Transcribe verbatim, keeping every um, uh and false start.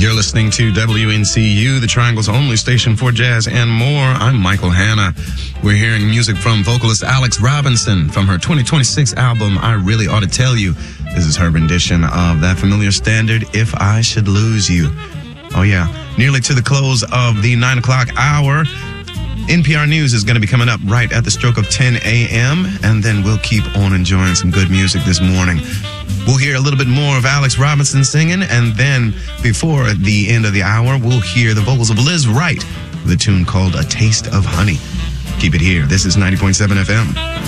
You're listening to W N C U, the Triangle's only station for jazz and more. I'm Michael Hanna. We're hearing music from vocalist Alex Robinson from her twenty twenty-six album, I Really Ought to Tell You. This is her rendition of that familiar standard, If I Should Lose You. Oh yeah, nearly to the close of the nine o'clock hour. N P R News is going to be coming up right at the stroke of ten a.m., and then we'll keep on enjoying some good music this morning. We'll hear a little bit more of Alex Robinson singing, and then before the end of the hour, we'll hear the vocals of Liz Wright with a tune called A Taste of Honey. Keep it here. This is ninety point seven F M.